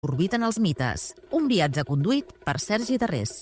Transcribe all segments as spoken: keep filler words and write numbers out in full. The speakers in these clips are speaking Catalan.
Orbiten els mites. Un viatge conduït per Sergi Tarrés.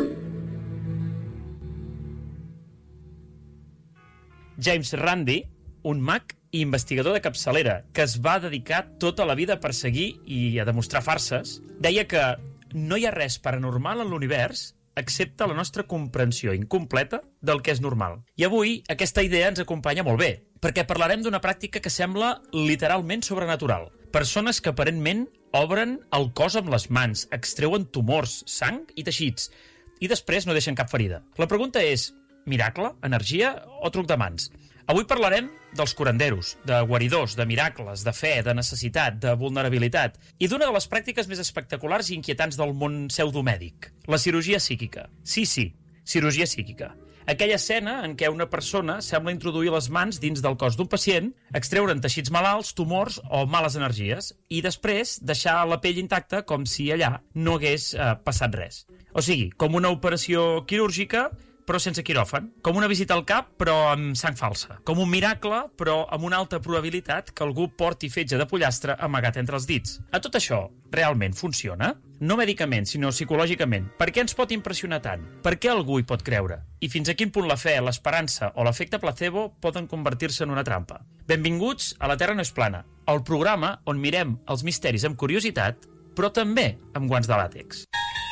James Randi, un mag i investigador de capçalera que es va dedicar tota la vida a perseguir i a demostrar farses, deia que no hi ha res paranormal en l'univers excepte la nostra comprensió incompleta del que és normal. I avui aquesta idea ens acompanya molt bé, perquè parlarem d'una pràctica que sembla literalment sobrenatural. Persones que aparentment obren el cos amb les mans, extreuen tumors, sang i teixits, i després no deixen cap ferida. La pregunta és, miracle, energia o truc de mans? Avui parlarem dels curanderos, de guaridors, de miracles, de fe, de necessitat, de vulnerabilitat i d'una de les pràctiques més espectaculars i inquietants del món pseudomèdic, la cirurgia psíquica. Sí, sí, cirurgia psíquica. Aquella escena en què una persona sembla introduir les mans dins del cos d'un pacient, extreure'n teixits malalts, tumors o males energies i després deixar la pell intacta com si allà no hagués eh, passat res. O sigui, com una operació quirúrgica però sense quiròfan, com una visita al cap però amb sang falsa, com un miracle però amb una alta probabilitat que algú porti fetge de pollastre amagat entre els dits. A tot això, realment funciona? No mèdicament, sinó psicològicament. Per què ens pot impressionar tant? Per què algú hi pot creure? I fins a quin punt la fe, l'esperança o l'efecte placebo poden convertir-se en una trampa? Benvinguts a La Terra no és plana, el programa on mirem els misteris amb curiositat, però també amb guants de làtex.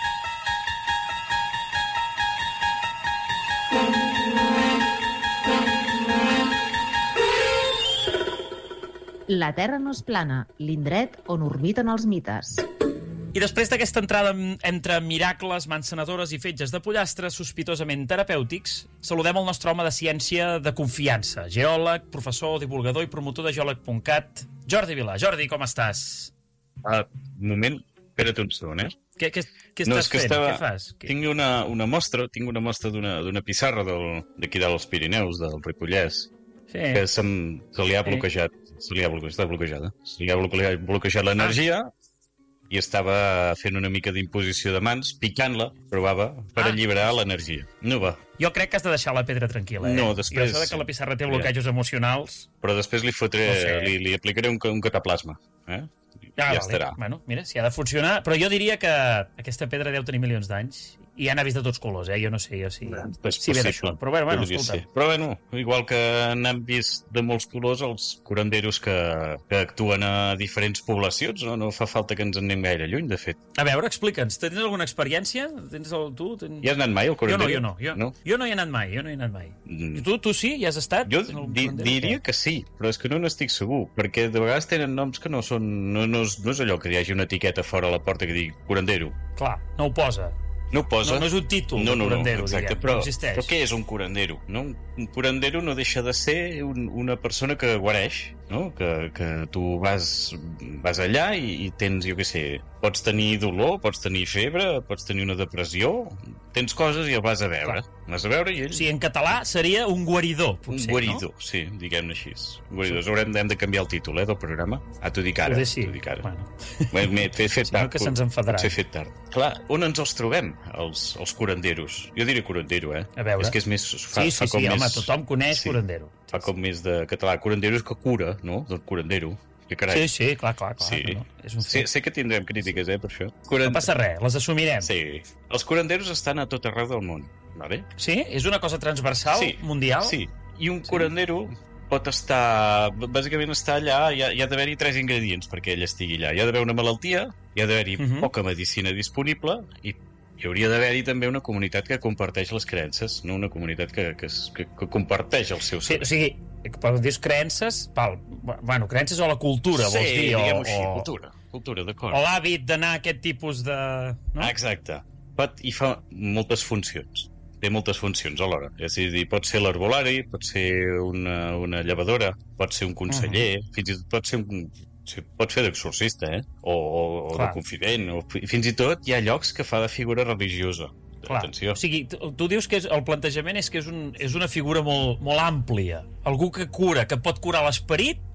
La Terra no és plana, l'indret on orbiten els mites. I després d'aquesta entrada entre miracles, mans sanadores i fetges de pollastre sospitosament terapèutics, saludem el nostre home de ciència de confiança, geòleg, professor, divulgador i promotor de geòleg punt cat, Jordi Vilà. Jordi, com estàs? Ah, un moment, espera't un segon, eh? Què, què, què no, estàs fent? Estava... Què fas? Tinc una, una mostra, tinc una mostra d'una pissarra d'aquí dels Pirineus, del Ripollès, sí. que se, se li ha bloquejat, sí. se li ha bloquejat, està bloquejada, se li ha bloquejat, bloquejat l'energia ah. i estava fent una mica d'imposició de mans, picant-la, provava, per ah. alliberar l'energia. No va. Jo crec que has de deixar la pedra tranquil·la, eh? No, després... Jo sé que la pissarra té bloquejos ja. emocionals... Però després li fotré, no sé. li, li aplicaré un, un cataplasma, eh? Ah, ja vale. estarà. Bueno, mira, si ha de funcionar... Però jo diria que aquesta pedra deu tenir milions d'anys i ja n'ha vist de tots colors, eh? Jo no sé, jo sí... Pues sí ve d'això. Però bueno, bueno escolta. Ser. Però bueno, igual que n'han vist de molts colors els curanderos que, que actuen a diferents poblacions, no? No fa falta que ens en anem gaire lluny, de fet. A veure, explica'ns, tens alguna experiència? Tens el, tu? Tens... Hi has anat mai al curandero? Jo no, jo no. Jo no, jo no hi he anat mai, jo no hi he anat mai. Mm. I tu, tu sí? Hi has estat? Jo di diria que sí, però és que no n'estic segur, perquè de vegades tenen noms que no són... No, no, és, no és allò que hi hagi una etiqueta fora a la porta que digui curandero. Clar, no ho posa. No ho posa. No, no és un títol no, no, de curandero, no, exacte, diguem, però, no existeix. Però què és un curandero? No? Un curandero no deixa de ser un, una persona que guareix, no? que, que tu vas, vas allà i, i tens, jo què sé, pots tenir dolor, pots tenir febre, pots tenir una depressió, tens coses i el vas a veure. Clar. Vas a veure i ell... O sigui, en català seria un guaridor, potser, un guaridor, no? sí, diguem-ne així. Guaridors. Sí. Haurem de canviar el títol, eh, del programa. Ah, t'ho dic ara. Sí. Dic ara. Bueno. M'he fet, fet si tard. No, que se'ns enfadarà. Potser fet tard. Clar, on ens els trobem, els, els curanderos? Jo diré curandero, eh? A veure. És que és més... Fa, sí, sí, fa com sí, més... home, tothom coneix sí, curandero. Fa com més de català. Curandero és que cura, no? Del curandero. Que carai. Sí, sí, clar, clar, clar. Sí. No, és un sí, sé que tindrem crítiques, eh, per això. Curand... No passa res, les assumirem. Sí. Els curanderos estan a tot arreu del món, vale? Sí? És una cosa transversal, sí. mundial? Sí, i un sí. curandero pot estar... Bàsicament està allà, hi ha, hi ha d'haver-hi tres ingredients perquè ell estigui allà. Hi ha d'haver una malaltia, hi ha d'haver-hi uh -huh. poca medicina disponible i hi hauria d'haver-hi també una comunitat que comparteix les creences, no una comunitat que, que, que, que comparteix el seu saber. Sí, o sigui, quan dius creences, val, bueno, creences o la cultura, sí, vols dir? Sí, diguem-ho així, o, cultura, cultura, d'acord. O l'hàbit d'anar a aquest tipus de... No? Exacte. Pot, I fa moltes funcions. Té moltes funcions alhora. És a dir, pot ser l'herbolari, pot ser una, una llevadora, pot ser un conseller, uh -huh. fins i tot pot ser un... Sí, pot fer d'exorcista, eh? O, o, o de confident. O, fins i tot hi ha llocs que fa de figura religiosa. Atenció. O sigui, tu, tu dius que és, el plantejament és que és, un, és una figura molt, molt àmplia. Algú que cura, que pot curar l'esperit,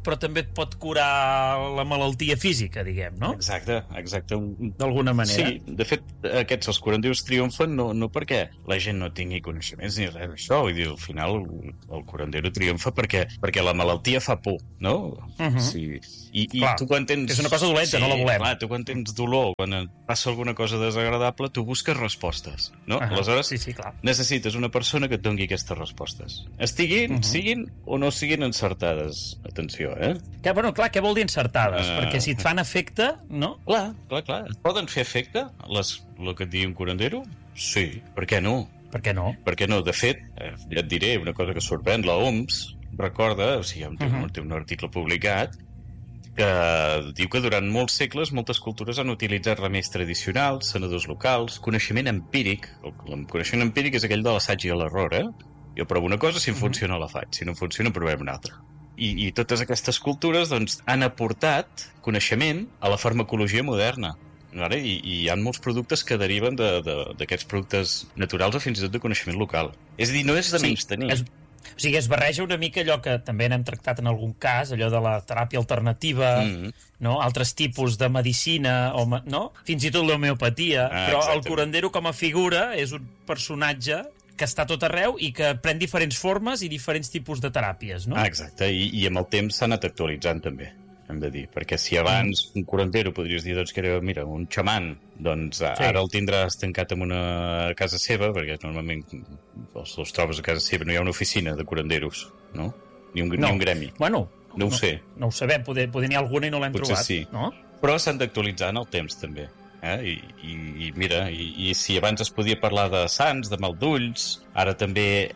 però també et pot curar la malaltia física, diguem, no? Exacte, exacte. D'alguna manera. Sí, de fet, aquests, els curanderos triomfen no, no perquè la gent no tingui coneixements ni res d'això, vull dir, al final el curandero triomfa perquè, perquè la malaltia fa por, no? Uh-huh. Sí. I, i clar, tu quan tens... és una cosa dolenta, sí, no la volem. Clar, tu quan tens dolor, quan et passa alguna cosa desagradable, tu busques respostes, no? Uh-huh. Aleshores, sí, sí, clar. necessites una persona que et doni aquestes respostes. Estiguin, uh-huh. siguin o no siguin encertades. Atenció, eh? Que, bueno, clar, què vol dir encertades? Uh... Perquè si et fan efecte, no? Clar, clar, clar. Et poden fer efecte, les, el que et digui un curandero? Sí, per què no? Per què no? Per què no? De fet, eh, ja et diré una cosa que sorprèn, la O M S recorda, o sigui, té un, uh-huh. un article publicat que diu que durant molts segles moltes cultures han utilitzat remeis tradicionals, sanadors locals, coneixement empíric. El coneixement empíric és aquell de l'assaig i l'error, eh? Jo provo una cosa, si em funciona la faig, si no em funciona provem una altra. I, i totes aquestes cultures doncs, han aportat coneixement a la farmacologia moderna. Vale? I, I hi ha molts productes que deriven d'aquests de, de, productes naturals o fins i tot de coneixement local. És a dir, no és de menys tenir. Sí, es... O sigui, es barreja una mica allò que també n'hem tractat en algun cas, allò de la teràpia alternativa, mm-hmm. no? Altres tipus de medicina, o no? Fins i tot l'homeopatia, ah, però exactament. El curandero com a figura és un personatge que està a tot arreu i que pren diferents formes i diferents tipus de teràpies, no? Ah, exacte, I, i amb el temps s'ha anat actualitzant també, hem de dir, perquè si abans un curandero podries dir doncs, que era, mira, un xaman, doncs sí. Ara el tindràs tancat en una casa seva, perquè normalment els, els trobes a casa seva, no hi ha una oficina de curanderos, no? Ni un, no. ni un gremi. Bueno, no ho no, sé. No ho sabem, poder, poder n'hi ha alguna i no l'hem Potser trobat, sí. no? Però s'han d'actualitzar en el temps, també. Eh? I, i, i mira, i, i si abans es podia parlar de sants, de mal d'ulls, ara també,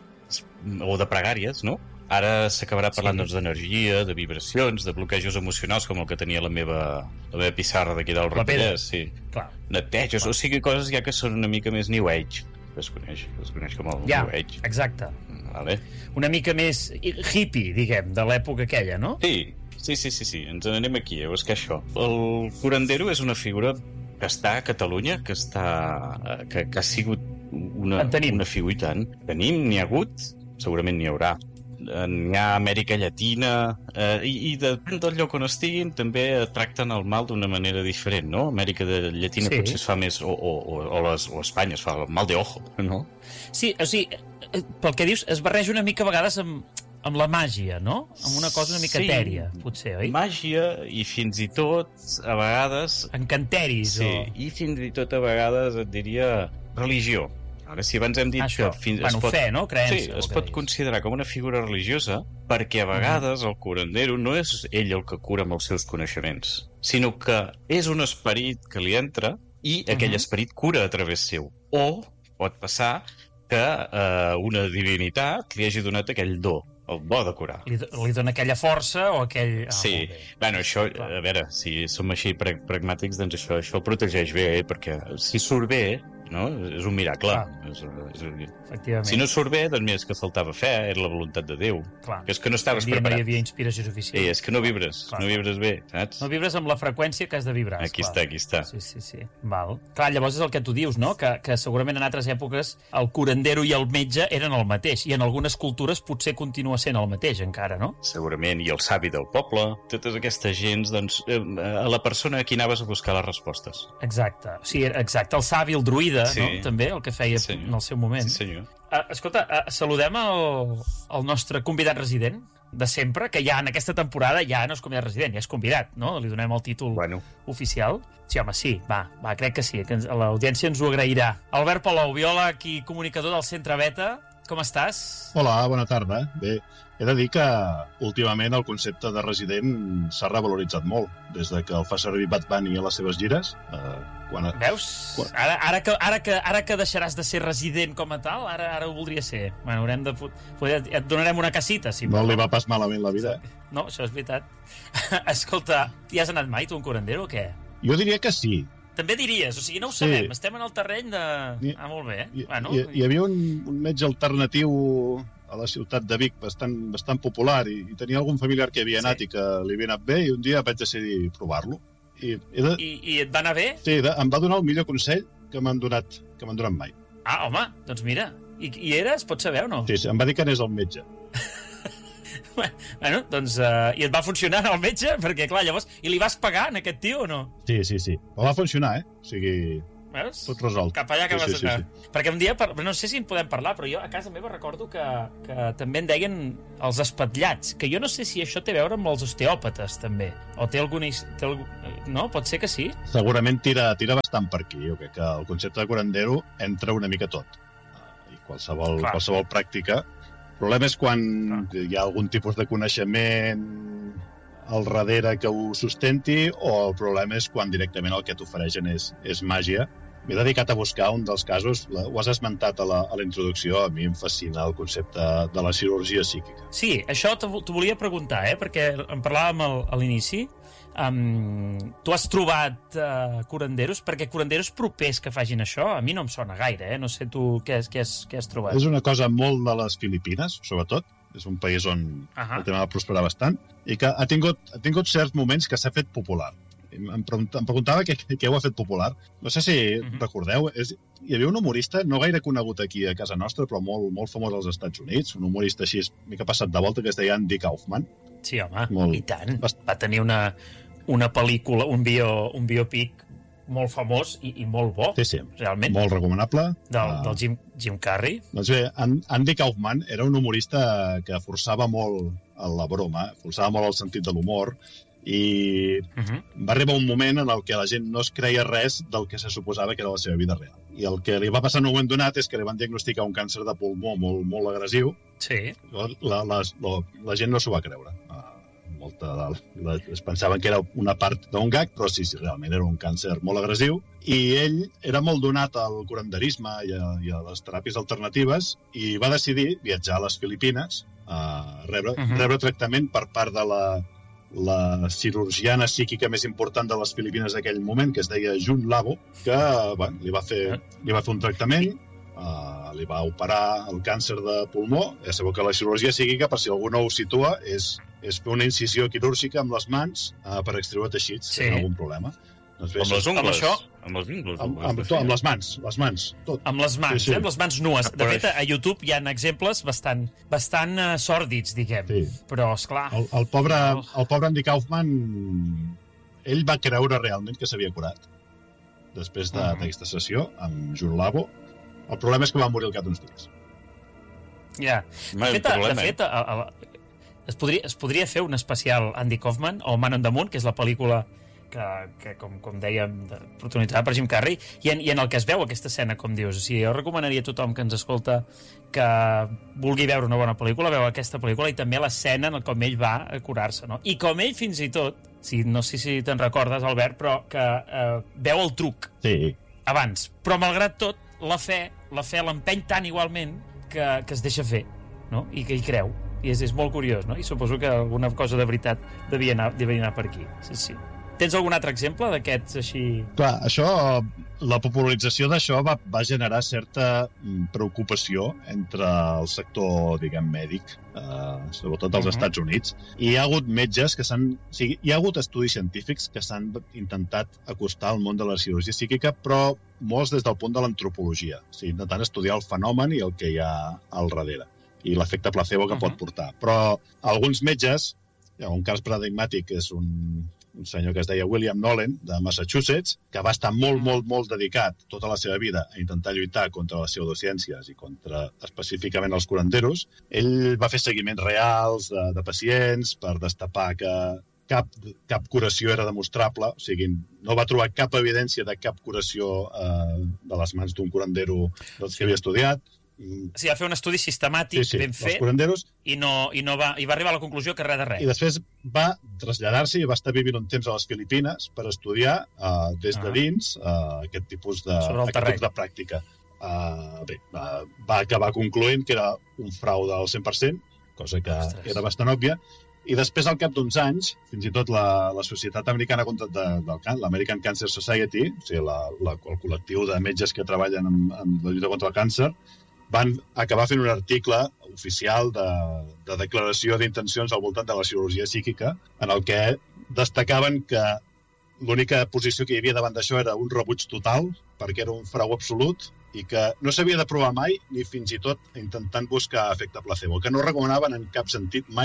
o de pregàries, no? Ara s'acabarà parlant sí. doncs, d'energia, de vibracions, de bloquejos emocionals, com el que tenia la meva, la meva pissarra d'aquí del Ripollès. Sí. Clar. Neteges, Clar. O sigui, coses ja que són una mica més New Age, que es coneix, que es coneix com el ja, New Age. Exacte. Vale. Una mica més hippie, diguem, de l'època aquella, no? Sí, sí, sí, sí, sí. Ens n'anem aquí, eh? És que això. El curandero és una figura que està a Catalunya, que està que, que ha sigut una, una figura i tant. Tenim, n'hi ha hagut, segurament n'hi haurà. N'hi ha Amèrica Llatina, eh, i, i depèn del lloc on estiguin, també tracten el mal d'una manera diferent, no? Amèrica Llatina sí. potser es fa més, o, o, o, les, o Espanya es fa el mal de ojo, no? Sí, o sigui, pel que dius, es barreja una mica a vegades amb, amb la màgia, no? Amb una cosa una mica sí, etèria, potser, oi? Màgia i fins i tot, a vegades... Encanteris, sí, o... i fins i tot a vegades et diria religió. Ara, si abans hem dit Això. que... Fins, bueno, es pot, fe, no? Creença. Sí, es pot considerar com una figura religiosa perquè a vegades el curandero no és ell el que cura amb els seus coneixements, sinó que és un esperit que li entra i aquell uh-huh. esperit cura a través seu. O pot passar que eh, una divinitat li hagi donat aquell do, el bo de curar. Li, li dona aquella força o aquell... Ah, sí, bueno, això, a veure, si som així pragmàtics, doncs això, això el protegeix bé, eh? Perquè si surt bé, no? És un miracle. És, és, Efectivament. Si no surt bé, doncs mira, és que faltava fe, era la voluntat de Déu. Clar. Que és que no estaves preparat. preparat. No hi havia inspiració suficient. Sí, és que no vibres, clar, no vibres bé, saps? No vibres amb la freqüència que has de vibrar. Aquí clar. està, aquí està. Sí, sí, sí. Val. Clar, llavors és el que tu dius, no? Que, que segurament en altres èpoques el curandero i el metge eren el mateix, i en algunes cultures potser continua sent el mateix encara, no? Segurament, i el savi del poble, totes aquestes gens, doncs, a la persona a qui anaves a buscar les respostes. Exacte. O sigui, exacte, el savi, el druida, sí. no? També, el que feia sí, en el seu moment. Sí, senyor. Uh, escolta, uh, saludem el, el nostre convidat resident de sempre, que ja en aquesta temporada ja no és convidat resident, ja és convidat, no? Li donem el títol bueno. oficial. Sí, home, sí, va, va, crec que sí, que l'audiència ens ho agrairà. Albert Palou, biòleg i comunicador del Centre Beta, com estàs? Hola, bona tarda. Bé, he de dir que últimament el concepte de resident s'ha revaloritzat molt, des de que el fa servir Bad Bunny a les seves gires. Eh, quan... Veus? Quan... Ara, ara, que, ara, que, ara que deixaràs de ser resident com a tal, ara, ara ho voldria ser. Bueno, haurem de... Poder... Et donarem una casita, si no li va pas malament la vida. No, això és veritat. Escolta, hi has anat mai, tu, un curandero, o què? Jo diria que sí. També diries, o sigui, no ho sabem, sí. Estem en el terreny de... I, ah, molt bé. Hi, bueno, hi, hi havia un, un metge alternatiu a la ciutat de Vic bastant, bastant popular i, i tenia algun familiar que havia anat sí. i que li havia anat bé i un dia vaig decidir provar-lo. I, de... I, I et va anar bé? Sí, de, em va donar el millor consell que m'han donat, que m'han donat mai. Ah, home, doncs mira, i, i eres? Pots saber o no? Sí, sí, em va dir que anés al metge. Bueno, doncs... Uh, I et va funcionar el metge? Perquè, clar, llavors... I li vas pagar a aquest tio o no? Sí, sí, sí. Però va funcionar, eh? O sigui... Veus? Tot resolt. Cap allà que sí, vas sí, anar. sí, sí. Perquè un dia, per... no sé si en podem parlar, però jo a casa meva recordo que, que també en deien els espatllats, que jo no sé si això té a veure amb els osteòpates, també. O té alguna... Té algun... No? Pot ser que sí? Segurament tira, tira bastant per aquí. Jo crec que el concepte de curandero entra una mica tot. I qualsevol, qualsevol pràctica. El problema és quan Clar. hi ha algun tipus de coneixement al darrere que ho sustenti, o el problema és quan directament el que t'ofereixen és, és màgia. M'he dedicat a buscar un dels casos, la, ho has esmentat a la, a la introducció, a mi em fascina el concepte de la cirurgia psíquica. Sí, això t'ho volia preguntar, eh? Perquè en parlàvem al, a l'inici. Um, tu has trobat uh, curanderos? Perquè curanderos propers que fagin això, a mi no em sona gaire, eh? No sé tu què, què, has, què has trobat. És una cosa molt de les Filipines, sobretot. És un país on uh -huh. el tema va prosperar bastant i que ha tingut, ha tingut certs moments que s'ha fet popular. Em, pregunt, em preguntava què, què ho ha fet popular. No sé si uh -huh. recordeu, és, hi havia un humorista no gaire conegut aquí a casa nostra, però molt, molt famós als Estats Units, un humorista així, mica passat de volta, que es deia Andy Kaufman. Sí, home, molt... i tant. Va tenir una, una pel·lícula, un, bio, un biopic molt famós i, i molt bo, sí, sí. realment. Molt recomanable. Del, uh... del Jim, Jim Carrey. Doncs bé, Andy Kaufman era un humorista que forçava molt la broma, forçava molt el sentit de l'humor, i uh -huh. va arribar un moment en el que la gent no es creia res del que se suposava que era la seva vida real. I el que li va passar en un moment donat és que li van diagnosticar un càncer de pulmó molt, molt agressiu. Sí. La, la, la, la gent no s'ho va creure. Molta, la, es pensaven que era una part d'un gag, però sí, sí, realment era un càncer molt agressiu. I ell era molt donat al curanderisme i a, i a les teràpies alternatives i va decidir viatjar a les Filipines a rebre, uh -huh. rebre tractament per part de la, la cirurgiana psíquica més important de les Filipines d'aquell moment, que es deia Jun Labo, que bueno, li, va fer, li va fer un tractament, uh, li va operar el càncer de pulmó. Ja sabeu que la cirurgia psíquica, per si algú no ho situa, és és fer una incisió quirúrgica amb les mans uh, per extreure teixits, sí. Tenen algun problema. Doncs bé, amb les ungles? Amb, això, amb les ungles? Amb, amb, to, amb les mans, les mans, tot. Amb les mans, sí, sí. eh? Amb les mans nues. De fet, a YouTube hi ha exemples bastant, bastant uh, sòrdids, diguem. Sí. Però, esclar... El, el, pobre, el pobre Andy Kaufman, ell va creure realment que s'havia curat després d'aquesta de, uh -huh. sessió amb Jun Labo. El problema és que va morir al cap d'uns dies. Ja. De fet, de fet a, a, Es podria, es podria fer un especial Andy Kaufman o Man on the Moon, que és la pel·lícula que, que com, com dèiem, protagonitzada per Jim Carrey, i en, i en el que es veu aquesta escena, com dius. O sigui, jo recomanaria a tothom que ens escolta que vulgui veure una bona pel·lícula, veu aquesta pel·lícula i també l'escena en com ell va a curar-se, no? I com ell, fins i tot, si, no sé si te'n recordes, Albert, però que eh, veu el truc sí. abans. Però, malgrat tot, la fe la fe l'empeny tant igualment que, que es deixa fer, no? I que hi creu. I és, és molt curiós, no? I suposo que alguna cosa de veritat devia anar, devia anar per aquí. Sí, sí. Tens algun altre exemple d'aquests així? Clar, això, la popularització d'això va, va generar certa preocupació entre el sector, diguem, mèdic, eh, sobretot als uh -huh. Estats Units. I hi ha hagut metges que s'han... O sigui, hi ha hagut estudis científics que s'han intentat acostar al món de la cirurgia psíquica, però molts des del punt de l'antropologia. O sigui, intentant estudiar el fenomen i el que hi ha al darrere i l'efecte placebo que uh -huh. pot portar. Però alguns metges, hi ha un cas paradigmàtic, que és un, un senyor que es deia William Nolan, de Massachusetts, que va estar molt, molt, molt dedicat tota la seva vida a intentar lluitar contra les pseudociències i contra específicament els curanderos. Ell va fer seguiments reals de, de pacients per destapar que cap, cap curació era demostrable, o sigui, no va trobar cap evidència de cap curació eh, de les mans d'un curandero dels que havia estudiat. Sí, va fer un estudi sistemàtic, sí, sí, ben fet, i, no, i, no va, i va arribar a la conclusió que res de res. I després va traslladar-se i va estar vivint un temps a les Filipines per estudiar uh, des de dins uh, aquest tipus de, aquest tipus de pràctica. Uh, bé, uh, va acabar concloent que era un fraude al cent per cent, cosa que Ostres. era bastant òbvia, i després, al cap d'uns anys, fins i tot la, la Societat Americana contra de, del l'American Cancer Society, o sigui, la, la, el col·lectiu de metges que treballen en, en la lluita contra el càncer, van acabar fent un article oficial de, de declaració d'intencions al voltant de la cirurgia psíquica, en el que destacaven que l'única posició que hi havia davant d'això era un rebuig total, perquè era un frau absolut, i que no s'havia de provar mai, ni fins i tot intentant buscar efecte placebo, que no recomanaven en cap sentit mai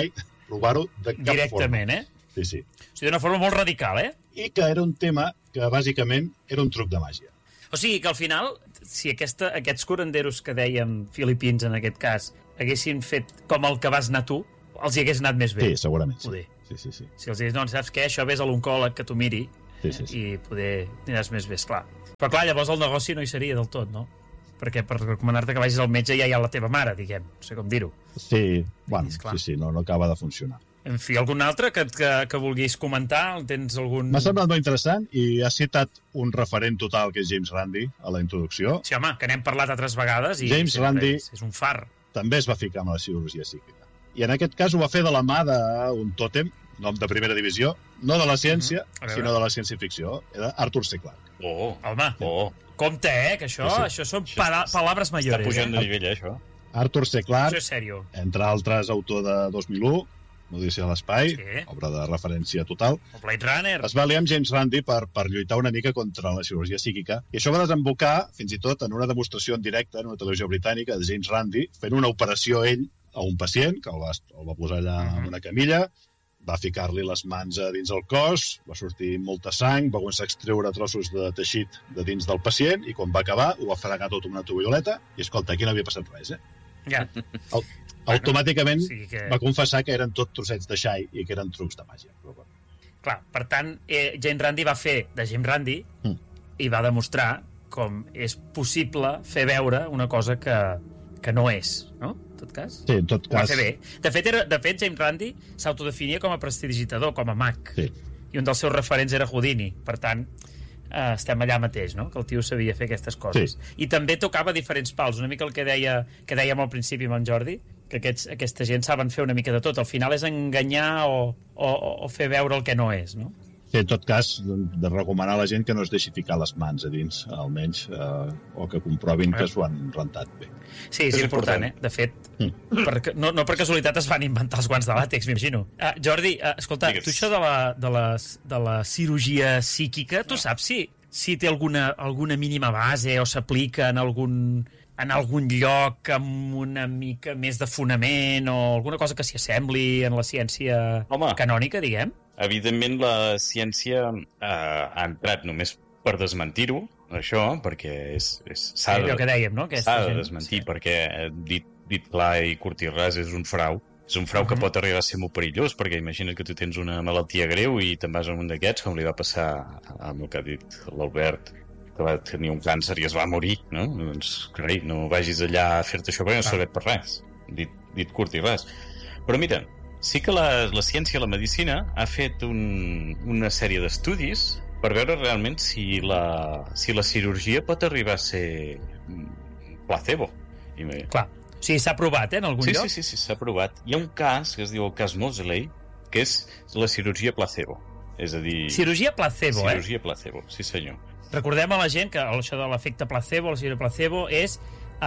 provar-ho de cap Directament, forma. eh? Sí, sí. O sigui, d'una forma molt radical, eh? I que era un tema que, bàsicament, era un truc de màgia. O sigui, que al final, si aquesta, aquests curanderos que dèiem, filipins en aquest cas, haguessin fet com el que vas anar tu, els hi hagués anat més bé. Sí, segurament, sí. Poder. Sí, sí, sí. Si els digués, no, saps què? Això ves a l'oncòleg que t'ho miri Sí, sí, sí. i poder aniràs més bé, esclar. Però clar, llavors el negoci no hi seria del tot, no? Perquè per recomanar-te que vagis al metge ja hi ha la teva mare, diguem, no sé com dir-ho. Sí, bueno, Sí, sí, sí, no, no acaba de funcionar. En fi, algun altre que, que, que vulguis comentar? Tens algun... M'ha semblat molt interessant i ha citat un referent total que és James Randi a la introducció. Sí, home, que n'hem parlat altres vegades i James Randi és, és un far. també es va ficar amb la cirurgia psíquica. I en aquest cas ho va fer de la mà d'un tòtem, nom de primera divisió, no de la ciència, Mm-hmm. sinó de la ciència-ficció. Era Arthur C. Clarke. Oh, Home, oh. compte, eh, que això, Sí, sí. això són Això para, està- palabres Està mayores. pujant Eh? de nivell, eh, això. Arthur C. Això Clarke, és sèrio. entre altres, autor de dos mil u, L'Odissea a l'espai, Sí. obra de referència total, O Blade Runner. es va aliar amb James Randi per, per lluitar una mica contra la cirurgia psíquica. I això va desembocar, fins i tot, en una demostració en directe en una televisió britànica de James Randi, fent una operació ell a un pacient, que el va, el va posar allà Mhm. en una camilla, va ficar-li les mans a dins el cos, va sortir molta sang, va començar a extreure trossos de teixit de dins del pacient, i quan va acabar ho va fregar tot amb una tovalloleta, i escolta, aquí no havia passat res, eh? Ja. Automàticament O sigui que... va confessar que eren tot trossets de xai i que eren trucs de màgia. Però, bueno. Clar, per tant, eh, James Randi va fer de James Randi Mm. i va demostrar com és possible fer veure una cosa que, que no és, no? En tot cas. Sí, en tot Ho va cas... fer bé. De fet, era, de fet James Randi s'autodefinia com a prestidigitador, com a mag. Sí. I un dels seus referents era Houdini. Per tant, eh, estem allà mateix, no? Que el tio sabia fer aquestes coses. Sí. I també tocava diferents pals. Una mica el que deia que dèiem al principi amb en Jordi, que aquests, aquesta gent saben fer una mica de tot. Al final és enganyar o, o, o fer veure el que no és, no? Sí, en tot cas, de recomanar a la gent que no es deixi ficar les mans a dins, almenys, eh, o que comprovin que s'ho han rentat bé. Sí, és, És important, important. eh? De fet, per, no, no per casualitat es van inventar els guants de làtex, m'imagino. Uh, Jordi, uh, escolta, Digues. tu això de la, de, la, de la cirurgia psíquica, tu saps si, si té alguna, alguna mínima base o s'aplica en algun, en algun lloc amb una mica més de fonament o alguna cosa que s'hi assembli en la ciència Home. canònica, diguem? Evidentment, la ciència eh, ha entrat només per desmentir-ho, això, perquè és, és, s'ha Allò de, que dèiem, no? Aquesta s'ha de gent, desmentir, sí. perquè eh, dit, dit clar i curt i ras és un frau. És un frau Mhm. que pot arribar a ser molt perillós, perquè imagina't que tu tens una malaltia greu i te'n vas a un d'aquests, com li va passar amb el que ha dit l'Albert, que va tenir un càncer i es va morir, no? Doncs, carai, no vagis allà a fer-te això perquè no Clar. serveix per res, dit, dit curt i ras. Però mira, sí que la, la ciència i la medicina ha fet un, una sèrie d'estudis per veure realment si la, si la cirurgia pot arribar a ser mm, placebo. I me... Clar. O sigui, s'ha provat, eh, en algun Sí, lloc? sí, sí, sí, s'ha provat. Hi ha un cas que es diu el cas Mosley, que és la cirurgia placebo. És a dir... Cirurgia placebo, eh? cirurgia placebo, sí senyor. Recordem a la gent que això de l'efecte placebo, la cirurgia placebo, és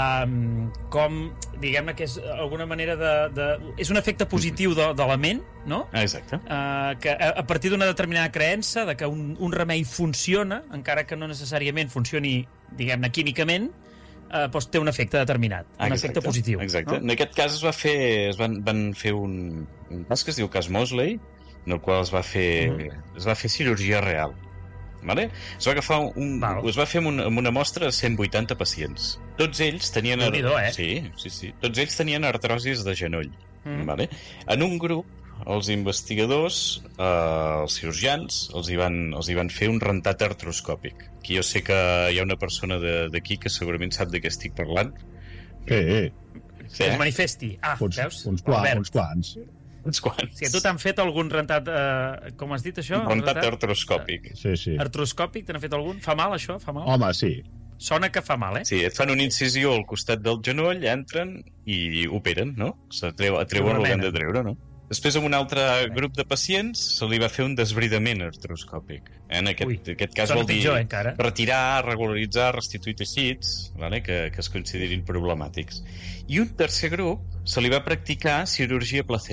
um, com, diguem-ne que és alguna manera de... de és un efecte positiu de, de la ment, no? Ah, exacte. Uh, que a, a partir d'una determinada creença de que un, un remei funciona, encara que no necessàriament funcioni, diguem-ne, químicament, uh, doncs té un efecte determinat, un Ah, efecte positiu. Exacte. No? En aquest cas es va fer, es van, van fer un, un cas que es diu cas Mosley, en el qual es va fer, Mhm. es va fer cirurgia real. Vale? Es va agafar un, Val. es va fer amb una, amb una mostra de cent vuitanta pacients. Tots ells tenien... ar- Déu-n'hi-do, eh? Sí, sí, sí. Tots ells tenien artrosis de genoll. Mm. Vale? En un grup, els investigadors, eh, els cirurgians, els hi, van, els hi van fer un rentat artroscòpic. Aquí jo sé que hi ha una persona de- d'aquí que segurament sap de què estic parlant. Sí, eh? Sí, Que es manifesti. Ah, uns, veus? uns, qua, Albert. uns quants. uns quants. Si a tu t'han fet algun rentat, eh, com has dit això? Un rentat artroscòpic. Sí, sí. Artroscòpic, te n'ha fet algun? Fa mal, això? Fa mal? Home, sí. Sona que fa mal, eh? Sí, et fan una incisió al costat del genoll, entren i operen, no? S'atreu- Atreuen el que han de treure, no? Després, amb un altre grup de pacients, se li va fer un desbridament artroscòpic. En aquest, Ui, aquest cas sona vol dir pitjor, eh, encara. retirar, regularitzar, restituir teixits, vale? que, que es considerin problemàtics. I un tercer grup se li va practicar cirurgia placebo.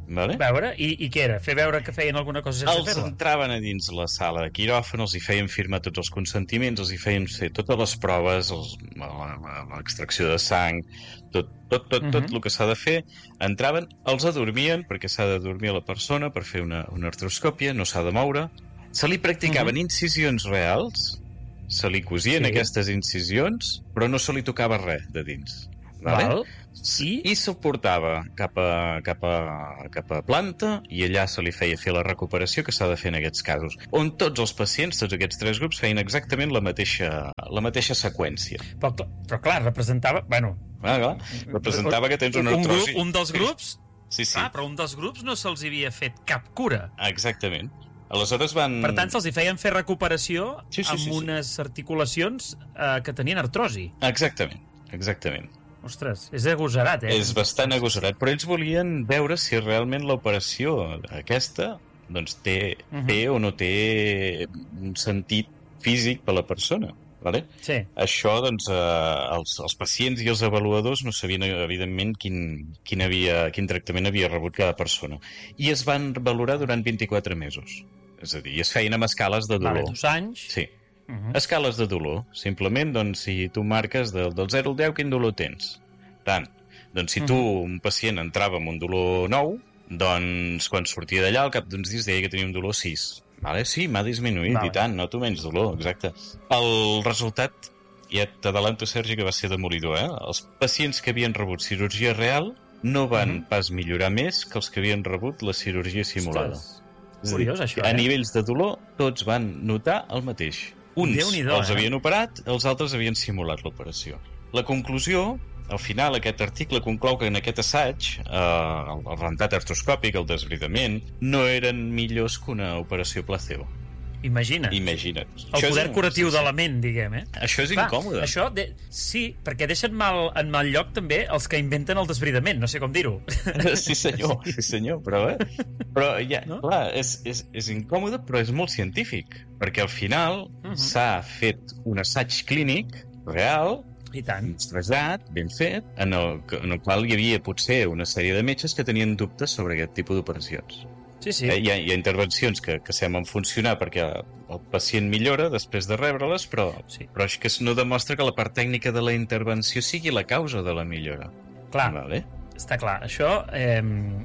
Vale? A veure, i, i què era? Fer veure que feien alguna cosa sense Els fer-la? entraven a dins la sala de quiròfan, els hi feien firmar tots els consentiments, els hi feien fer totes les proves, els, l'extracció de sang, tot, tot, tot, uh -huh. tot el que s'ha de fer. Entraven, els adormien, perquè s'ha de dormir la persona per fer una, una artroscòpia, no s'ha de moure. Se li practicaven uh -huh. incisions reals, se li cosien sí. aquestes incisions, però no se li tocava res de dins. Vale? Val. I? I se'l portava cap a, cap, a, cap a planta i allà se li feia fer la recuperació que s'ha de fer en aquests casos, on tots els pacients, tots aquests tres grups, feien exactament la mateixa, la mateixa seqüència. Però, però clar, representava... Bueno, ah, clar, representava que tens una un, artrosi. grup, un dels grups... Sí, sí. Ah, però un dels grups no se'ls havia fet cap cura. Exactament. Aleshores van... Per tant, se'ls hi feien fer recuperació sí, sí, amb sí, sí. unes articulacions eh, que tenien artrosi. Exactament, exactament. Ostres, és agosarat, eh? És bastant agosarat, però ells volien veure si realment l'operació aquesta doncs té, uh -huh. té o no té un sentit físic per la persona. Vale? Sí. Això, doncs, eh, els, els pacients i els avaluadors no sabien, evidentment, quin, quin, havia, quin tractament havia rebut cada persona. I es van valorar durant vint-i-quatre mesos. És a dir, es feien amb escales de dolor. Vale, dos anys. Sí. Uh -huh. Escales de dolor. Simplement, doncs, si tu marques del, del zero al deu, quin dolor tens? Tant. Doncs si tu, uh -huh. un pacient, entrava amb un dolor nou, doncs, quan sortia d'allà, al cap d'uns dies deia que tenia un dolor sis. Vale? Sí, m'ha disminuït, vale. I tant, noto menys dolor, exacte. El resultat, ja t'adalanto, Sergi, que va ser demolidor, eh? Els pacients que havien rebut cirurgia real no van uh -huh. pas millorar més que els que havien rebut la cirurgia simulada. Ostres. Curiós, això, a eh? nivells de dolor, tots van notar el mateix. Uns els havien eh? operat, els altres havien simulat l'operació. La conclusió, al final, aquest article conclou que en aquest assaig, eh, el, el rentat artroscòpic, el desbridament, no eren millors que una operació placebo. Imagina't. Imagina't. El això poder curatiu de la ment, diguem, eh? Això és Clar, incòmode. Això, de... sí, perquè deixen mal, en mal lloc també els que inventen el desbridament, no sé com dir-ho. Sí, senyor, sí, senyor, però, eh? Però, ja, no? clar, és, és, és incòmode, però és molt científic, perquè al final uh -huh. s'ha fet un assaig clínic real, i tant. Estressat, ben fet, en el, en el qual hi havia potser una sèrie de metges que tenien dubtes sobre aquest tipus d'operacions. Sí, sí. Eh, hi, ha, hi ha intervencions que, que semblen funcionar perquè el pacient millora després de rebre-les, però, sí. però és que no demostra que la part tècnica de la intervenció sigui la causa de la millora. Clar, vale? Està clar. Això, eh,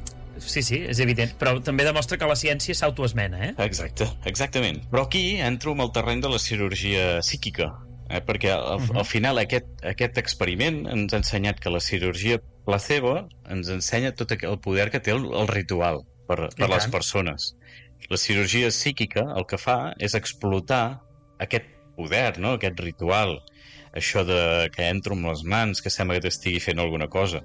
sí, sí, és evident, però també demostra que la ciència s'autoesmena, eh? Exacte, exactament. Però aquí entro en el terreny de la cirurgia psíquica, eh, perquè al, uh -huh. al final aquest, aquest experiment ens ha ensenyat que la cirurgia placebo ens ensenya tot el poder que té el, el ritual per, per les persones. La cirurgia psíquica el que fa és explotar aquest poder, no? Aquest ritual, això de que entro amb les mans, que sembla que t'estigui fent alguna cosa.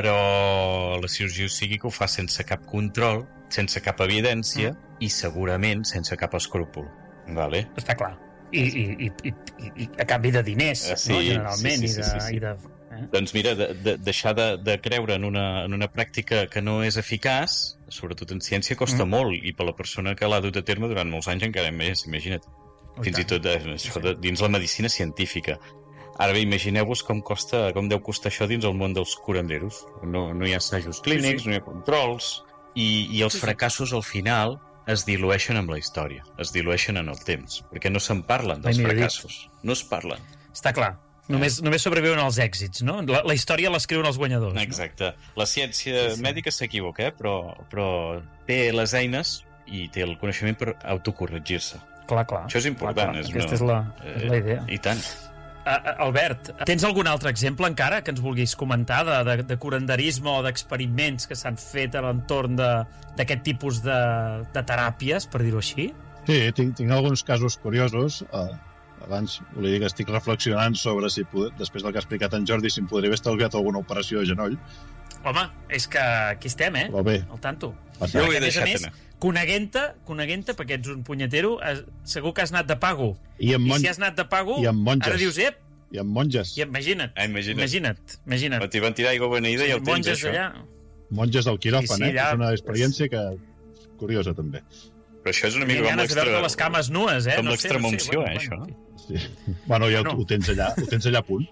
Però la cirurgia psíquica ho fa sense cap control, sense cap evidència mm. i segurament sense cap escrúpol. Vale? Està clar. I, i, i, i, i a canvi de diners, sí, no? Generalment, sí, sí, sí, sí, sí. i de... Eh? Doncs mira, de, de, deixar de, de creure en una, en una pràctica que no és eficaç, sobretot en ciència, costa mm. molt, i per la persona que l'ha dut a terme durant molts anys encara més, imagina't. Oh, Fins tant. i tot de, això de, dins la medicina científica. Ara bé, imagineu-vos com costa, com deu costar això dins el món dels curanderos. No, no hi ha assajos clínics, sí, sí. no hi ha controls, i, i els sí, fracassos al final es dilueixen amb la història, es dilueixen en el temps, perquè no se'n parlen dels fracassos, no es parlen. Està clar. Només, només sobreviuen els èxits, no? La, la història l'escriuen els guanyadors. Exacte. No? La ciència sí, sí. mèdica s'equivoca, eh? però, però té les eines i té el coneixement per autocorregir-se. Clar, clar. Això és important. Clar, clar. És Aquesta una... és, la, és la idea. I tant. Uh, Albert, tens algun altre exemple encara que ens vulguis comentar de, de, de curanderisme o d'experiments que s'han fet a l'entorn d'aquest tipus de, de teràpies, per dir-ho així? Sí, tinc, tinc alguns casos curiosos. Uh, abans volia dir que estic reflexionant sobre si, poder, després del que ha explicat en Jordi, si em podria haver estalviat alguna operació de genoll. Home, és que aquí estem, eh? Però bé. Al tanto. Jo ho he deixat anar. Coneguent-te, coneguent-te, perquè ets un punyetero, segur que has anat de pago. I, I si has anat de pago, I amb monges. Ara dius, ep, I amb monges. I imagina't, ah, imagina't. imagina't, imagina't. Però t'hi van tirar aigua beneïda sí, i el tens, monges això. Allà. Monges del quiròfan, sí, sí, eh? Ja, és una experiència que curiosa, també. Però això és una mica com l'extra... les cames nues, eh? Com no l'extremunció, no sé, eh, bueno, això? Sí. Bueno, ja no. ho, tens allà, ho tens allà a punt.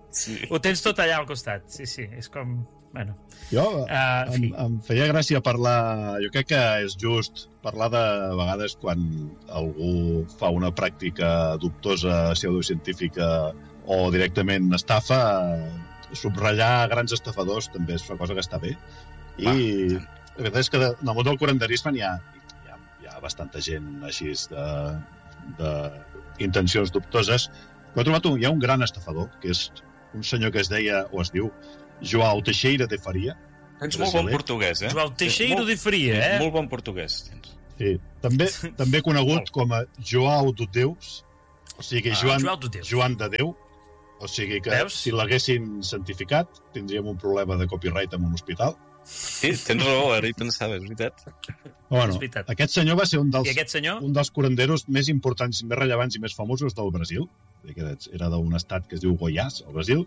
Sí. Ho tens tot allà al costat. Sí, sí, és com... Bueno, jo, uh, em, em feia gràcia parlar... Jo crec que és just parlar de vegades quan algú fa una pràctica dubtosa, pseudocientífica o directament estafa, subratllar grans estafadors també és una cosa que està bé. I ah. la veritat és que en el món del curanderisme hi ha, hi ha, hi ha bastanta gent així de, de intencions dubtoses. Però he trobat un, hi ha un gran estafador, que és un senyor que es deia, o es diu, João Teixeira de Faria. Tens molt bon portuguès, eh? João Teixeira de Faria, eh? Molt bon portuguès, tens. Sí, també, també conegut com a João de Deus, o sigui, ah, Joan, Joan de Déu. Joan de Déu, o sigui que Veus? Si l'haguessin certificat tindríem un problema de copyright en un hospital. Sí, tens raó, ara hi pensava, és veritat. Bueno, és veritat. Aquest senyor va ser un dels, I aquest senyor? un dels curanderos més importants, més rellevants i més famosos del Brasil. Era d'un estat que es diu Goiás, al Brasil,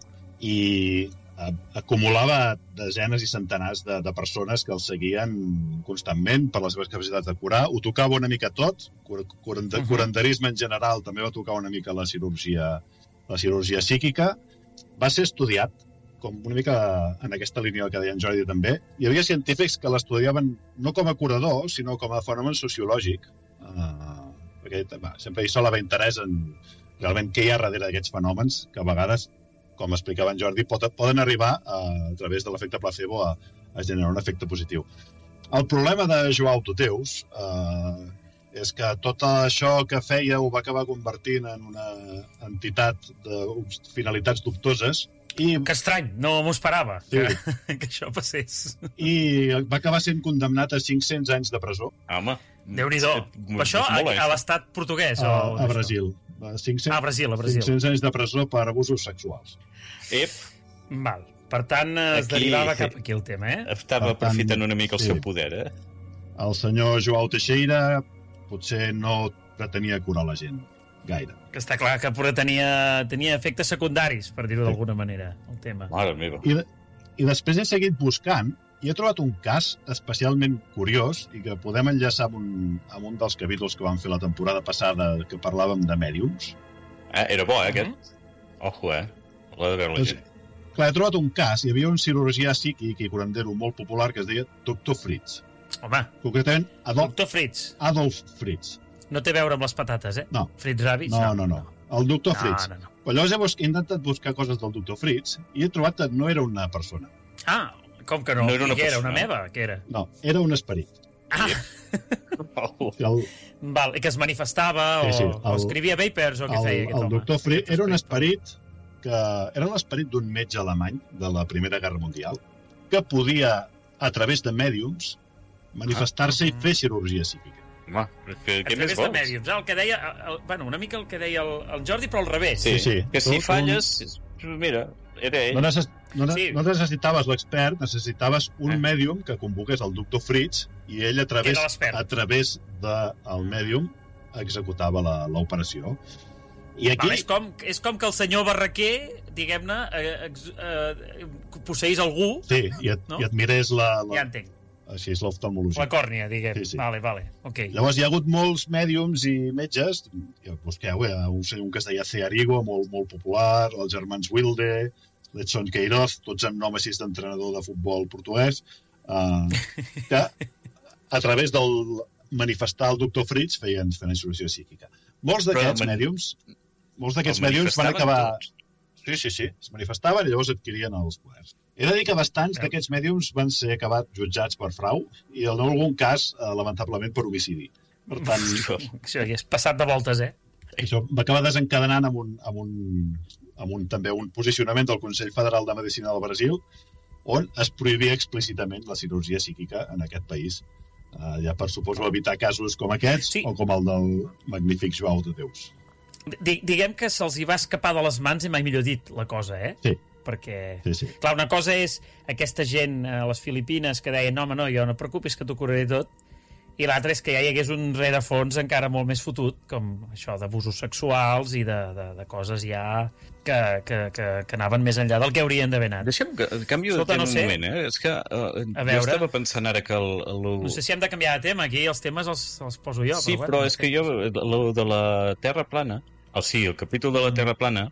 i acumulava desenes i centenars de, de persones que el seguien constantment per les seves capacitats de curar. Ho tocava una mica tot, curanda, uh -huh. curanderisme en general, també va tocar una mica la cirurgia, la cirurgia psíquica. Va ser estudiat, com una mica en aquesta línia que deia en Jordi també. Hi havia científics que l'estudiaven no com a curador, sinó com a fenomen sociològic. Uh, perquè va, sempre hi sol haver interès en realment què hi ha darrere d'aquests fenòmens, que a vegades, com explicava en Jordi, pot, poden arribar a, a través de l'efecte placebo a, a generar un efecte positiu. El problema de João de Deus eh, és que tot això que feia ho va acabar convertint en una entitat de finalitats dubtoses. I... Que estrany, no m'ho esperava, sí. que, que això passés. I va acabar sent condemnat a cinc-cents anys de presó. Home, Déu-n'hi-do. Per això a, a l'estat portuguès? A, o a Brasil. cinc-cents, ah, Brasil, a Brasil. cinc-cents anys de presó per abusos sexuals. Ep. Val. Per tant, es aquí, derivava cap aquí el tema, eh? Estava per aprofitant tant, una mica el sí. seu poder, eh? El senyor João Teixeira potser no pretenia curar la gent gaire. Que està clar que tenia, tenia efectes secundaris, per dir-ho sí. d'alguna manera, el tema. Mare meva. I, I després he seguit buscant i he trobat un cas especialment curiós i que podem enllaçar amb un, amb un dels capítols que vam fer la temporada passada que parlàvem de mèdiums. Ah, era bo, eh, aquest? Uh -huh. Ojo, eh? L'ha de veure la gent. Clar, he trobat un cas. Hi havia un cirurgià psíquic i curandero molt popular que es deia doctor Fritz. Home. Concretament, Adolf, doctor Fritz. Adolf Fritz. No té a veure amb les patates, eh? No. Fritz Ravitz? No, no, no. no. El doctor no, Fritz. No, no. Però llavors he, bus he intentat buscar coses del doctor Fritz i he trobat que no era una persona. Ah, com que no? No era una I què era? persona. Una meva? Què era? No, era un esperit. Ah! Oh. El, Val, i que es manifestava sí, sí, o, el, o escrivia papers o què el, feia aquest el home? El doctor Fritz era un esperit que era l'esperit d'un metge alemany de la Primera Guerra Mundial que podia, a través de mèdiums, manifestar-se ah. i fer cirurgia psíquica. Home, que, què més vols? vols? De mèdiums, el que deia, el, bueno, una mica el que deia el, el Jordi, però al revés. Sí, sí, sí. Que si tu, falles, un... mira, era ell. No, necess... no, sí. no necessitaves l'expert, necessitaves un eh. mèdium que convoqués el doctor Fritz i ell a través, a través del mèdium executava l'operació. I aquí... Val, és, com, és com que el senyor Barraquer, diguem-ne, eh, eh, posseís algú... Sí, i, et, no? i admirés la... la... Ja entenc. Així és l'oftalmologia. La còrnia, diguem. Sí, sí. Vale, vale. Okay. Llavors hi ha hagut molts mèdiums i metges, ja busqueu, eh? un, un que es deia Cearigo, molt, molt popular, els germans Wilde, l'Edson Queiroz, tots amb nom així d'entrenador de futbol portuguès, eh, que a través del manifestar el doctor Fritz feien, feien cirurgia psíquica. Molts d'aquests man... mèdiums, molts d'aquests mèdiums van acabar... Tots. Sí, sí, sí, es manifestaven i llavors adquirien els poders. He de dir que bastants ja. d'aquests mèdiums van ser acabat jutjats per frau i en algun cas, eh, lamentablement, per homicidi. Per tant... Això ja és passat de voltes, eh? Això va acabar desencadenant amb un, amb un, amb un, també un posicionament del Consell Federal de Medicina del Brasil on es prohibia explícitament la cirurgia psíquica en aquest país. Uh, ja per suposo evitar casos com aquests sí. o com el del magnífic João de Deus. D Diguem que se'ls hi va escapar de les mans, i mai millor dit la cosa, eh? Sí. Perquè, sí, sí. clar, una cosa és aquesta gent a les Filipines que deien no, home, no, jo no et preocupis que t'ho curaré tot, i l'altre és que ja hi hagués un rerefons encara molt més fotut, com això d'abusos sexuals i de, de, de coses ja que, que, que, que anaven més enllà del que haurien d'haver anat. Deixem que canvio de tema no sé. un moment, eh? És que uh, jo estava pensant ara que... El, el... No sé si hem de canviar de tema, aquí els temes els, els poso jo. Sí, però, bueno, però és que jo, el de la Terra plana, o sigui, el capítol de la Terra plana,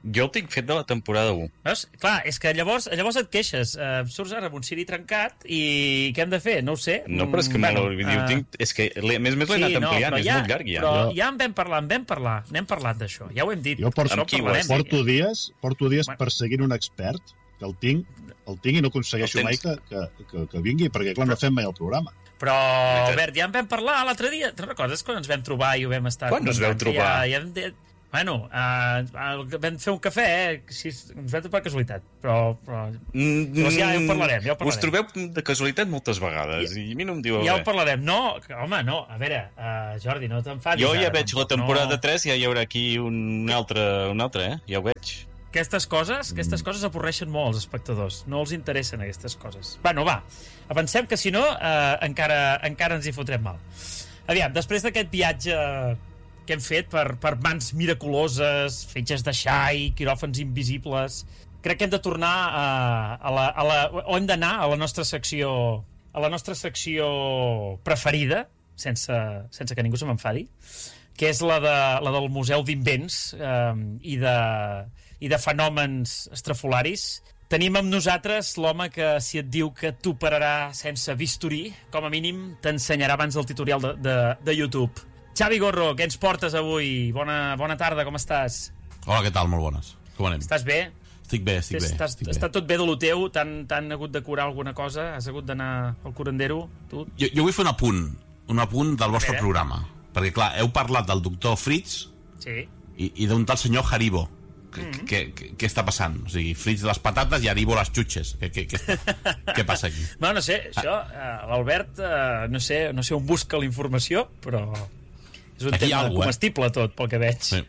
Jo el tinc fet de la temporada u. Veus? Clar, és que llavors, llavors et queixes. Uh, surts ara amb un C D trencat i què hem de fer? No ho sé. No, però és que bueno, uh... ho tinc... És que, a més, més l'he sí, anat ampliant, no, és ja, molt llarg, ja. Però jo... ja en vam parlar, en vam parlar. N'hem parlat d'això, ja ho hem dit. Jo porto, porto dies, porto dies bueno. perseguint un expert, que el tinc, el tinc i no aconsegueixo mai que, que, que, que vingui, perquè clar, no fem mai el programa. Però, Albert, ja en vam parlar l'altre dia. Te'n recordes quan ens vam trobar i ho vam estar... Quan us veu trobar? Ja, ja hem dit... Bueno, uh, vam fer un cafè, eh? Si ens vam trobar per casualitat, però, però... Mm, doncs ja, ja ho parlarem, ja ho parlarem. Us trobeu de casualitat moltes vegades, i, i a mi no em diu... Ja ho parlarem. No, home, no, a veure, uh, Jordi, no t'enfadis. Jo ja ara, veig tampoc, la temporada no... tres, ja hi haurà aquí un altre, un altre, eh? Ja ho veig. Aquestes coses, aquestes coses avorreixen molt als espectadors. No els interessen aquestes coses. Bueno, va, avancem, que si no uh, encara, encara ens hi fotrem mal. Aviam, després d'aquest viatge... que hem fet per, per mans miraculoses, fetges de xai, quiròfans invisibles... Crec que hem de tornar a, a la... A la o hem d'anar a la nostra secció... A la nostra secció preferida, sense, sense que ningú se m'enfadi, que és la, de, la del Museu d'Invents eh, i, de, i de fenòmens estrafolaris. Tenim amb nosaltres l'home que, si et diu que t'operarà sense bisturí, com a mínim t'ensenyarà abans el tutorial de, de, de YouTube. Xavi Gorro, què ens portes avui? Bona, bona tarda, com estàs? Hola, què tal? Molt bones. Com anem? Estàs bé? Estic bé, estic bé. Estàs, estic està bé. tot bé de lo teu? T'han hagut de curar alguna cosa? Has hagut d'anar al curandero? Tu? Jo, jo vull fer un apunt, un apunt del vostre programa. Perquè, clar, heu parlat del doctor Fritz sí. i, i d'un tal senyor Haribo. Què està passant? O sigui, Fritz les patates i Haribo les xutxes. Què passa aquí? No, no sé, això, l'Albert, no sé, no sé on busca la informació, però és un aquí tema algú, comestible eh? tot, pel que veig. Sí.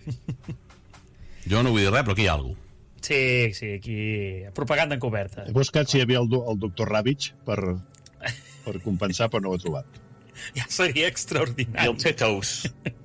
Jo no vull dir res, però aquí hi ha alguna cosa. Sí, sí, aquí... propaganda encoberta. He buscat si hi havia el, el doctor Ravitch per, per compensar, però no ho he trobat. Ja seria extraordinari. I el Tetous.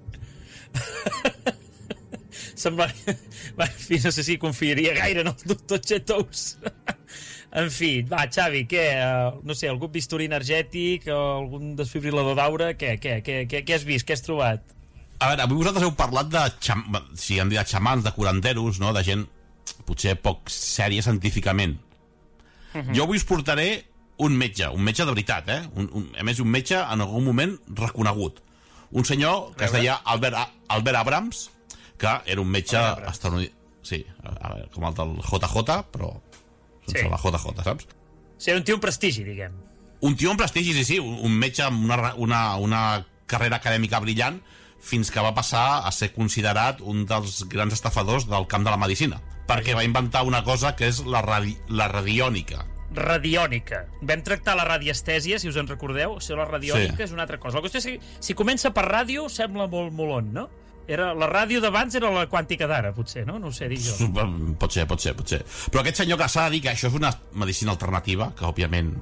Sembla... Va, en fi, no sé si confiaria gaire en el doctor Tetous. En fi, va, Xavi, què? Uh, no sé, algun bisturí energètic o algun desfibrilador d'aura? Què, què, què, què, què has vist? Què has trobat? A veure, avui vosaltres heu parlat de, xam... si hem dit de xamans, de curanderos, no? De gent potser poc sèria científicament. Uh -huh. Jo avui us portaré un metge, un metge de veritat, eh? Un, un, a més, un metge en algun moment reconegut. Un senyor que es deia Albert, Albert Abrams, que era un metge estadounidense. Sí, a veure, com el del J J, però sense sí. la J J, saps? Sí, un tio amb prestigi, diguem. Un tio amb prestigi, sí, sí. Un metge amb una, una, una carrera acadèmica brillant fins que va passar a ser considerat un dels grans estafadors del camp de la medicina. Perquè va inventar una cosa que és la, radi la radiònica. Radiònica. Vam tractar la radiestèsia, si us en recordeu. O sigui, la radiònica sí. és una altra cosa. La qüestió és que si comença per ràdio, sembla molt molon, no? Era, la ràdio d'abans era la quàntica d'ara, potser, no? No ho sé, dic jo. Pot ser, pot ser, pot ser. Però aquest senyor que s'ha de dir que això és una medicina alternativa, que òbviament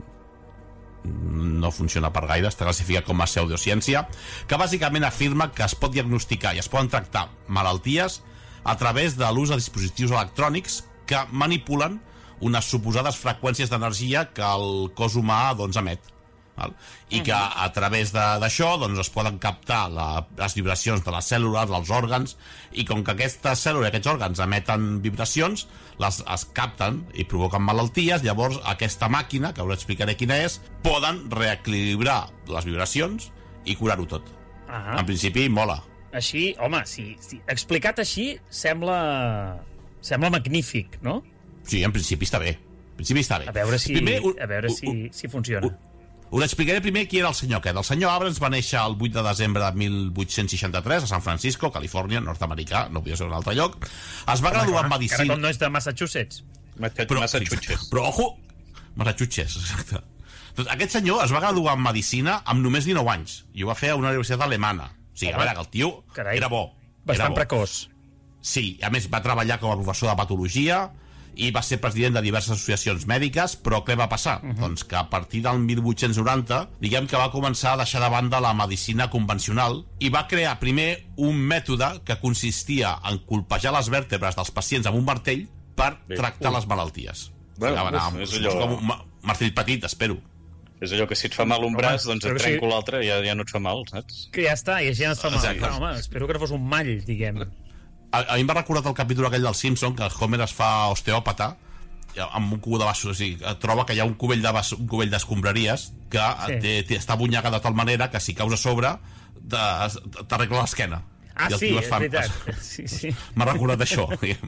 no funciona per gaire, està classificat com a pseudociència, que bàsicament afirma que es pot diagnosticar i es poden tractar malalties a través de l'ús de dispositius electrònics que manipulen unes suposades freqüències d'energia que el cos humà doncs, emet. Val? I que a través d'això doncs, es poden captar la, les vibracions de les cèl·lules, dels òrgans, i com que aquestes cèl·lules i aquests òrgans emeten vibracions, les es capten i provoquen malalties, llavors aquesta màquina, que us explicaré quina és, poden reequilibrar les vibracions i curar-ho tot. Ah. En principi, mola. Així, home, sí, sí. Explicat així sembla sembla magnífic, no? Sí, en principi està bé. En principi està bé. A veure si, primer, un, a veure si, un, si funciona. Un, us explicaré primer qui era el senyor aquest. El senyor Abrams va néixer el vuit de desembre de mil vuit-cents seixanta-tres a San Francisco, Califòrnia, nord-americà, no podia ser un altre lloc. Es va graduar en medicina... Encara com no és de Massachusetts. Però, Massachusetts. Però, ojo, Massachusetts, exacte. Doncs aquest senyor es va graduar en medicina amb només dinou anys i ho va fer a una universitat alemana. O sigui, a veure, que el tio Carai. era bo. Bastant era bo. precoç. Sí, a més va treballar com a professor de patologia i va ser president de diverses associacions mèdiques, però què va passar? Uh -huh. Doncs que a partir del mil vuit-cents noranta, diguem que va començar a deixar de banda la medicina convencional i va crear primer un mètode que consistia en colpejar les vèrtebres dels pacients amb un martell per Bé. tractar uh. les malalties. Bueno, o sigui, uf, amb, és allò... com un martell petit, espero. És allò que si et fa mal un braç, doncs et trenco si... l'altre i ja, ja no et fa mal, saps? Que ja està, i així ja no et fa mal. Exacte. Home, espero que no fos un mall, diguem. a, a mi m'ha recordat el capítol aquell del Simpson, que el Homer es fa osteòpata amb un cubell de vasos, o sigui, troba que hi ha un cubell de vas, un cubell d'escombraries que sí. té, té, està abunyagat de tal manera que si caus a sobre t'arregla l'esquena. Ah, sí, és fan, veritat. Sí, sí. M'ha recordat això.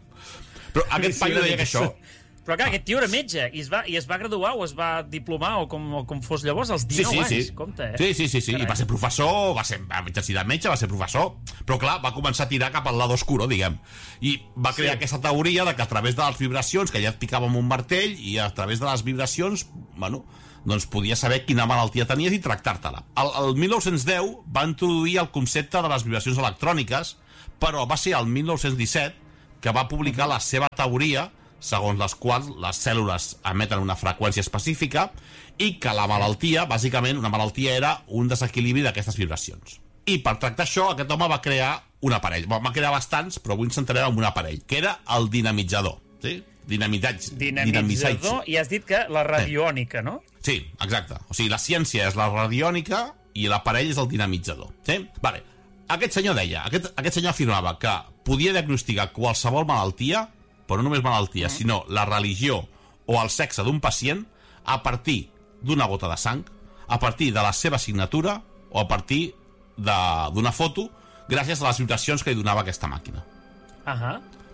Però aquest sí, paio deia que això... Però clar, aquest tio era metge i es va, i es va graduar o es va diplomar o com, o com fos llavors als dinou sí, sí, anys. Sí. Compte, eh? Sí, sí, sí, sí. I va ser professor, va, ser, va exercir de metge, va ser professor, però clar, va començar a tirar cap al lado oscuro, diguem. I va crear sí. aquesta teoria de que a través de les vibracions, que ja et picava amb un martell, i a través de les vibracions, bueno, doncs podia saber quina malaltia tenies i tractar-te-la. El, el mil nou-cents deu va introduir el concepte de les vibracions electròniques, però va ser el mil nou-cents disset que va publicar la seva teoria segons les quals les cèl·lules emeten una freqüència específica i que la malaltia, bàsicament, una malaltia era un desequilibri d'aquestes vibracions. I per tractar això, aquest home va crear un aparell. Va crear bastants, però avui ens centrarem en un aparell, que era el dinamitzador. Sí? Dinamitzatge. Dinamitzador, i has dit que la radiònica, no? Sí, exacte. O sigui, la ciència és la radiònica i l'aparell és el dinamitzador. Sí? Vale. Aquest senyor deia, aquest, aquest senyor afirmava que podia diagnosticar qualsevol malaltia, però no només malaltia, mm. sinó la religió o el sexe d'un pacient a partir d'una gota de sang, a partir de la seva signatura o a partir d'una foto, gràcies a les vibracions que li donava aquesta màquina. Ahà.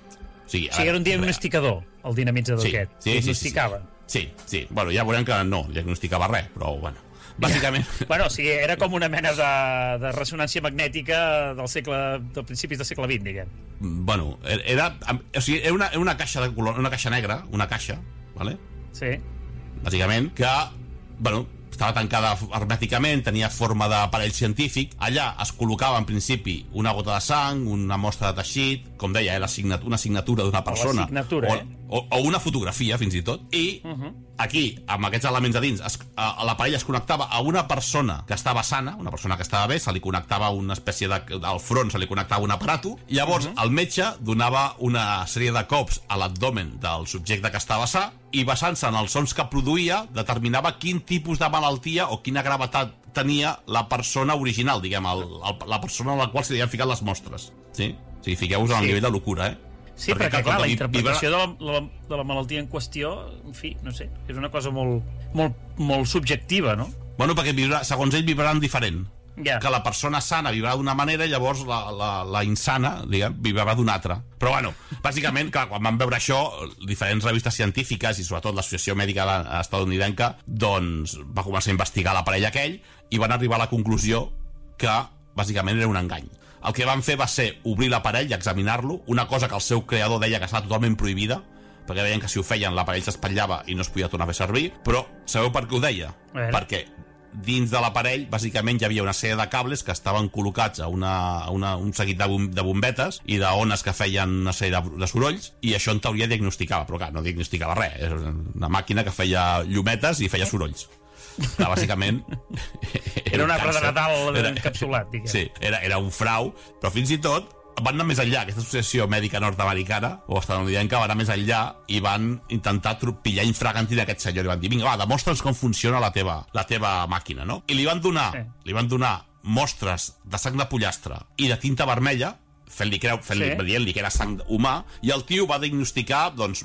O sigui, o sigui, era un diagnosticador, el dinamitzador sí, aquest. Sí, diagnosticava. Sí, sí, sí, sí. Bueno, ja veurem que no diagnosticava res, però bueno. Bàsicament... Bueno, o sigui, era com una mena de, de ressonància magnètica del segle, del principis del segle vint, diguem. Bueno, era, o sigui, era una, una caixa de color, una caixa negra, una caixa, vale? Sí. Bàsicament, que, bueno, estava tancada hermèticament, tenia forma d'aparell científic. Allà es col·locava, en principi, una gota de sang, una mostra de teixit, com deia, era una signatura d'una persona. O, signatura, o, eh? o, o una fotografia, fins i tot. I uh -huh. aquí, amb aquests elements a dins, l'aparell es connectava a una persona que estava sana, una persona que estava bé, se li connectava una espècie de... al front se li connectava un aparato, i llavors uh -huh. el metge donava una sèrie de cops a l'abdomen del subjecte que estava sa, i basant-se en els sons que produïa, determinava quin tipus de malaltia o quina gravetat tenia la persona original, diguem, el, el, la persona a la qual se li havien ficat les mostres. Sí? O sigui, fiqueu-vos en el sí. nivell de locura, eh? Sí, perquè, perquè clar, la interpretació vibra... de, la, de la malaltia en qüestió, en fi, no sé, és una cosa molt, molt, molt subjectiva, no? Bueno, perquè vibra, segons ell vibraran diferent. Yeah. Que la persona sana vibrava d'una manera i llavors la, la, la insana, diguem, vibrava d'una altra. Però bueno, bàsicament, clar, quan van veure això, diferents revistes científiques i sobretot l'Associació Mèdica Estadounidenca, doncs va començar a investigar l'aparell aquell i van arribar a la conclusió que bàsicament era un engany. El que van fer va ser obrir l'aparell i examinar-lo, una cosa que el seu creador deia que estava totalment prohibida, perquè deien que si ho feien l'aparell s'espatllava i no es podia tornar a fer servir, però sabeu per què ho deia? Perquè dins de l'aparell, bàsicament, hi havia una sèrie de cables que estaven col·locats a, una, a una, un seguit de, bom, de bombetes i d'ones que feien una sèrie de, de sorolls, i això en teoria diagnosticava, però clar, no diagnosticava res, és una màquina que feia llumetes i feia sorolls. Clar, bàsicament... Era, era un arbre de Nadal era, encapsulat, diguem. Sí, era, era un frau, però fins i tot van anar més enllà. Aquesta associació mèdica nord-americana o estadounidenca va anar més enllà i van intentar pillar infraganti d'aquest senyor i van dir, vinga, va, demostra'ns com funciona la teva, la teva màquina, no? I li van donar, sí. li van donar mostres de sang de pollastre i de tinta vermella, fent-li creu, fent-li, sí. dient-li que era sang humà, i el tio va diagnosticar, doncs,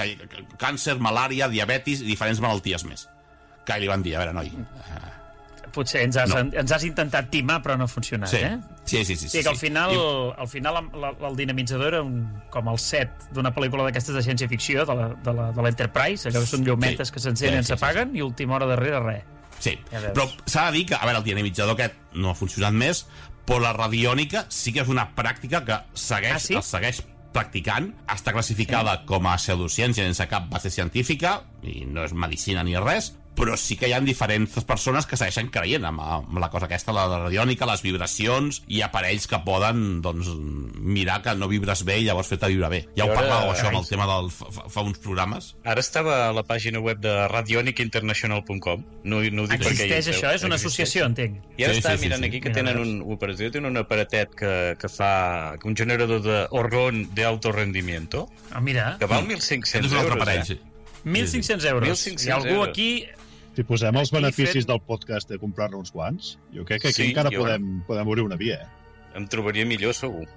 càncer, malària, diabetis i diferents malalties més. Que li van dir, a veure, noi... Potser ens has, no. ens has intentat timar, però no ha funcionat, sí. eh? Sí, sí, sí. sí, sí que al final, I... al final el, el dinamitzador era un, com el set d'una pel·lícula d'aquestes de ciència-ficció, de l'Enterprise, allò que són llumetes sí. que s'encenen, sí, sí, s'apaguen, sí, sí. i última hora darrere, res. Sí, ja però s'ha de dir que, a veure, el dinamitzador aquest no ha funcionat més, però la radiònica sí que és una pràctica que segueix, ah, sí? el segueix practicant, està classificada sí. com a pseudociència sense cap base científica, i no és medicina ni res, però sí que hi ha diferents persones que segueixen creient amb, amb la cosa aquesta, la radiònica, les vibracions i aparells que poden, doncs, mirar que no vibres bé i llavors fer-te vibrar bé. Ja ho parlàveu, això, amb el tema del... Fa, fa uns programes. Ara estava a la pàgina web de radionic international punt com. No, no ho dic Existeix perquè... Existeix això, és una associació, entenc. I ara sí, estava sí, mirant sí, sí. aquí que tenen un, operatiu, tenen un aparatet que, que fa un generador d'orgón d'alto rendimiento. Ah, mira. Que val mil cinc-cents euros. Aparell, sí. mil cinc-cents euros. mil cinc-cents Hi ha algú euros. aquí... Si posem els beneficis fet... del podcast de comprar-ne uns quants, jo crec que aquí sí, encara jo... podem, podem obrir una via, eh? Em trobaria millor, segur.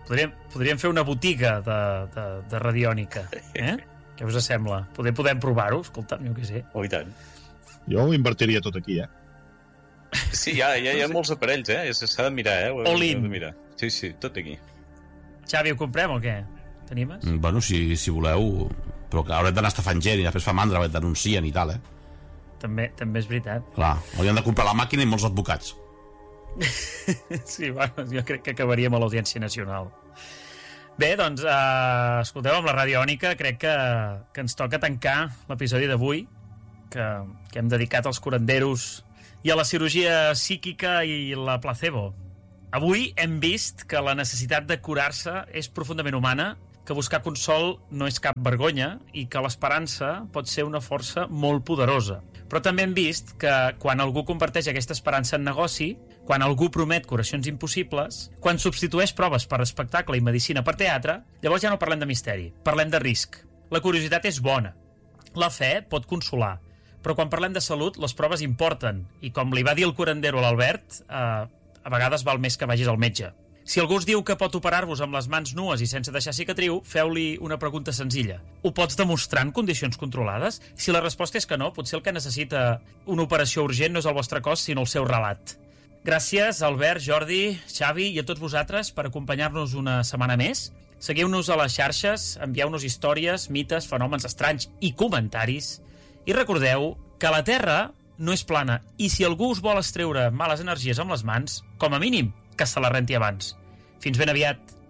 Podríem, podríem fer una botiga de, de, de radiònica, eh? Què us sembla? Poder, podem provar-ho, escolta'm, jo què sé. Oh, i tant. Jo ho invertiria tot aquí, eh? Sí, hi ha, hi ha, hi ha molts aparells, eh? S'ha de mirar, eh? All in. De mirar. Sí, sí, tot aquí. Xavi, ho comprem o què? T'animes? Mm, bueno, si, si voleu... Però que haurem d'anar estafant gent i després fa mandra, perquè t'anuncien i tal, eh? També, també és veritat. Clar, hauríem de comprar la màquina i molts advocats. Sí, bueno, jo crec que acabaríem a l'Audiència Nacional. Bé, doncs, eh, escolteu, amb la radiònica crec que, que ens toca tancar l'episodi d'avui, que, que hem dedicat als curanderos i a la cirurgia psíquica i la placebo. Avui hem vist que la necessitat de curar-se és profundament humana, que buscar consol no és cap vergonya i que l'esperança pot ser una força molt poderosa. Però també hem vist que quan algú comparteix aquesta esperança en negoci, quan algú promet curacions impossibles, quan substitueix proves per espectacle i medicina per teatre, llavors ja no parlem de misteri, parlem de risc. La curiositat és bona. La fe pot consolar. Però quan parlem de salut, les proves importen. I com li va dir el curandero a l'Albert, eh, a vegades val més que vagis al metge. Si algú us diu que pot operar-vos amb les mans nues i sense deixar cicatriu, feu-li una pregunta senzilla. Ho pots demostrar en condicions controlades? Si la resposta és que no, potser el que necessita una operació urgent no és el vostre cos, sinó el seu relat. Gràcies, Albert, Jordi, Xavi i a tots vosaltres per acompanyar-nos una setmana més. Seguiu-nos a les xarxes, envieu-nos històries, mites, fenòmens estranys i comentaris. I recordeu que la Terra no és plana i si algú us vol extreure males energies amb les mans, com a mínim, que se la renti abans. Fins ben aviat.